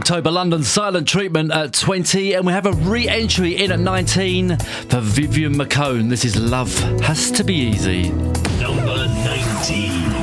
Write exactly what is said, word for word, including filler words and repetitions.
October, London Silent Treatment at twenty, and we have a re-entry in at nineteen for Vivian McCone. This is Love Has to Be Easy. Number nineteen.